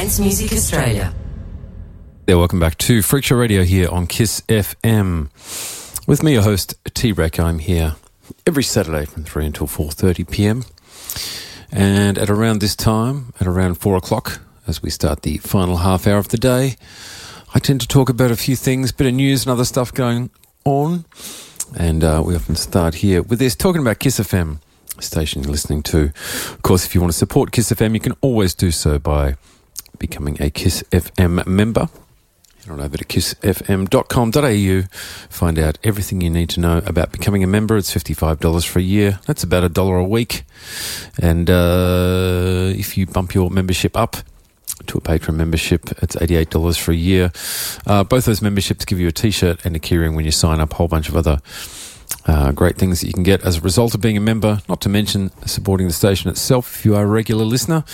Dance Music Australia. Yeah, welcome back to Freak Show Radio here on Kiss FM. With me, your host, T-Rec. I'm here every Saturday from 3 until 4:30 p.m. And at around this time, at around 4 o'clock, as we start the final half hour of the day, I tend to talk about a few things, bit of news and other stuff going on. And we often start here with this, talking about Kiss FM, station you're listening to. Of course, if you want to support Kiss FM, you can always do so by becoming a Kiss FM member. Head on over to kissfm.com.au, find out everything you need to know about becoming a member. It's $55 for a year. That's about $1 a week. And if you bump your membership up to a Patreon membership, it's $88 for a year. Both those memberships give you a t-shirt and a keyring when you sign up, a whole bunch of other great things that you can get as a result of being a member, not to mention supporting the station itself if you are a regular listener.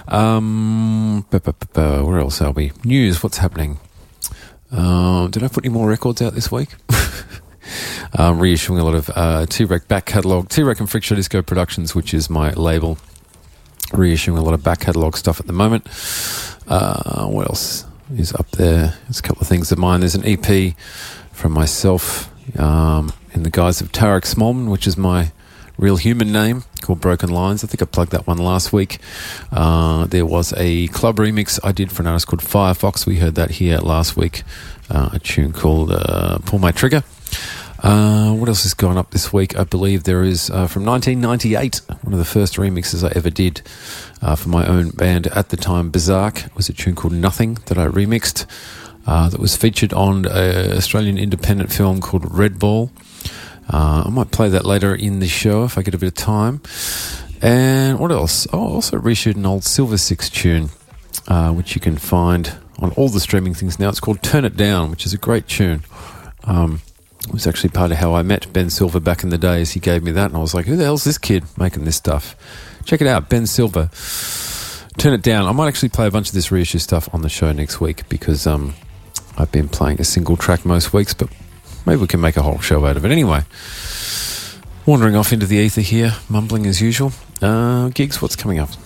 Where else are we? News, what's happening? Did I put any more records out this week? Reissuing a lot of T-Rec back catalogue. T-Rec and Freak Show Disco Productions, which is my label. Reissuing a lot of back catalogue stuff at the moment. What else is up there? There's a couple of things of mine. There's an EP from myself in the guise of Tarek Smallman, which is my real human name, called Broken Lines. I think I plugged that one last week. There was a club remix I did for an artist called Firefox. We heard that here last week. A tune called Pull My Trigger. What else is going up this week? I believe there is, from 1998, one of the first remixes I ever did for my own band at the time, Bizarre. It was a tune called Nothing that I remixed. That was featured on an Australian independent film called Red Ball. I might play that later in the show if I get a bit of time. And what else? Oh, I also reshoot an old Silver Six tune, which you can find on all the streaming things now. It's called Turn It Down, which is a great tune. It was actually part of how I met Ben Silver back in the days. He gave me that, and I was like, who the hell's this kid making this stuff? Check it out, Ben Silver. Turn It Down. I might actually play a bunch of this reissue stuff on the show next week because I've been playing a single track most weeks, but maybe we can make a whole show out of it. Anyway, wandering off into the ether here, mumbling as usual. Gigs, what's coming up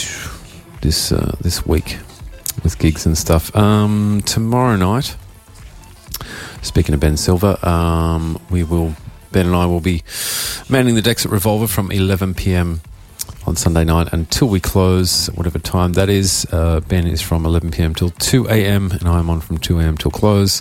this week with gigs and stuff? Tomorrow night, speaking of Ben Silver, Ben and I will be manning the decks at Revolver from 11 p.m. on Sunday night until we close, whatever time that is. Ben is from 11 p.m. till 2 a.m. and I'm on from 2 a.m. till close.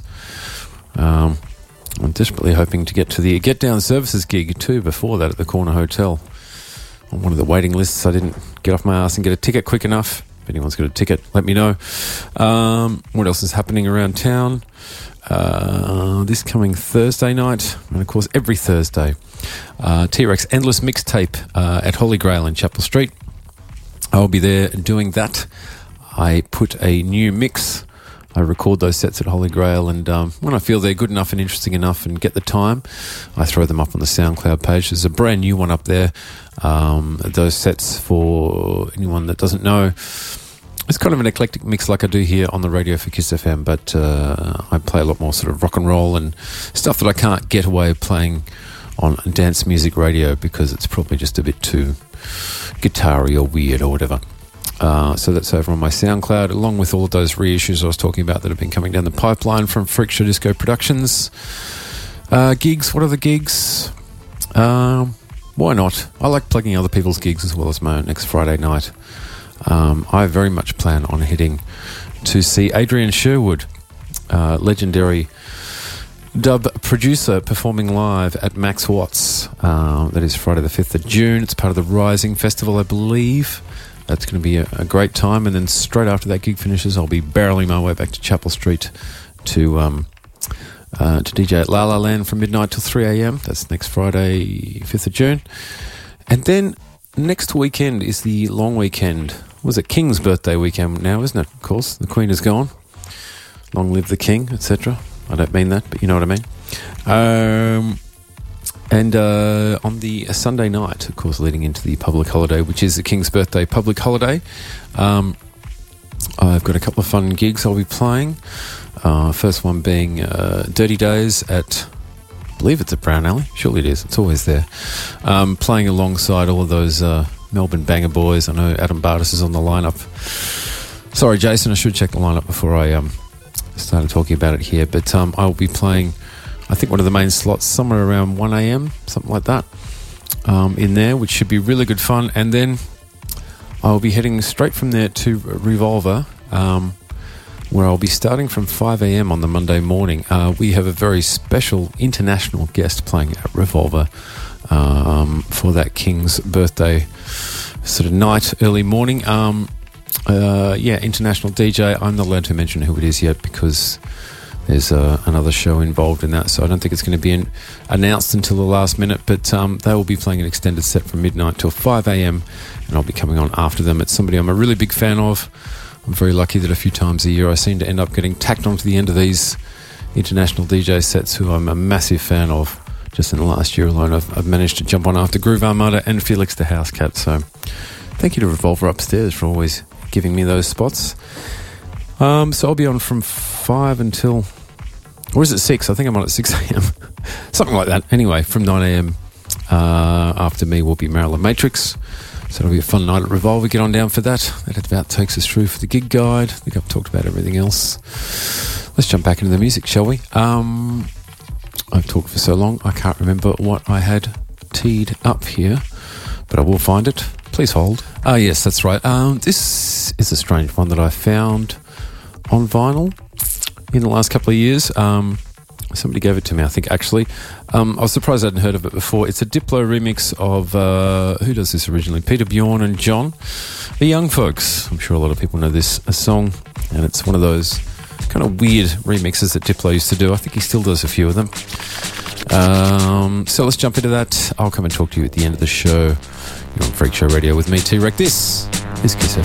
I'm desperately hoping to get to the Get Down Services gig too before that at the Corner Hotel. On one of the waiting lists, I didn't get off my ass and get a ticket quick enough. If anyone's got a ticket, let me know. What else is happening around town? This coming Thursday night, and of course every Thursday, T-Rex Endless Mixtape at Holy Grail in Chapel Street. I'll be there doing that. I put a new mix. I record those sets at Holy Grail, and when I feel they're good enough and interesting enough and get the time, I throw them up on the SoundCloud page. There's a brand new one up there. Those sets, for anyone that doesn't know, it's kind of an eclectic mix like I do here on the radio for Kiss FM, but I play a lot more sort of rock and roll and stuff that I can't get away playing on dance music radio because it's probably just a bit too guitar-y or weird or whatever. So that's over on my SoundCloud, along with all of those reissues I was talking about that have been coming down the pipeline from Freak Show Disco Productions. Gigs, what are the gigs? Why not? I like plugging other people's gigs as well as my own. Next Friday night, I very much plan on heading to see Adrian Sherwood, legendary dub producer, performing live at Max Watts. That is Friday the 5th of June. It's part of the Rising Festival, I believe. That's going to be a great time. And then straight after that gig finishes, I'll be barreling my way back to Chapel Street to DJ at La La Land from midnight till 3 a.m. That's next Friday, 5th of June. And then next weekend is the long weekend. Was it King's birthday weekend now, isn't it? Of course, the Queen is gone. Long live the King, etc. I don't mean that, but you know what I mean. And on the Sunday night, of course, leading into the public holiday, which is the King's birthday public holiday, I've got a couple of fun gigs I'll be playing. First one being Dirty Days at, I believe it's at Brown Alley. Surely it is. It's always there. Playing alongside all of those Melbourne banger boys. I know Adam Bartis is on the lineup. Sorry, Jason, I should check the lineup before I started talking about it here. But I'll be playing, I think, one of the main slots somewhere around 1 a.m, something like that, in there, which should be really good fun. And then I'll be heading straight from there to Revolver, where I'll be starting from 5 a.m. on the Monday morning. We have a very special international guest playing at Revolver for that King's birthday sort of night, early morning. International DJ. I'm not allowed to mention who it is yet because there's another show involved in that, so I don't think it's going to be announced until the last minute, but they will be playing an extended set from midnight till 5 a.m, and I'll be coming on after them. It's somebody I'm a really big fan of. I'm very lucky that a few times a year I seem to end up getting tacked onto the end of these international DJ sets who I'm a massive fan of. Just in the last year alone, I've managed to jump on after Groove Armada and Felix the House Cat, so thank you to Revolver Upstairs for always giving me those spots. So I'll be on from 5 until, or is it 6? I think I'm on at 6 a.m. Something like that. Anyway, from 9 a.m. After me will be Marilyn Matrix. So it'll be a fun night at Revolver. Get on down for that. That about takes us through for the gig guide. I think I've talked about everything else. Let's jump back into the music, shall we? I've talked for so long, I can't remember what I had teed up here, but I will find it. Please hold. Yes, that's right. This is a strange one that I found on vinyl in the last couple of years. Somebody gave it to me, I think, actually. I was surprised I hadn't heard of it before. It's a Diplo remix of, who does this originally? Peter Bjorn and John, the Young Folks. I'm sure a lot of people know this song, and it's one of those kind of weird remixes that Diplo used to do. I think he still does a few of them. So let's jump into that. I'll come and talk to you at the end of the show. You're on Freak Show Radio with me, T-Rec. This is Kiss FM.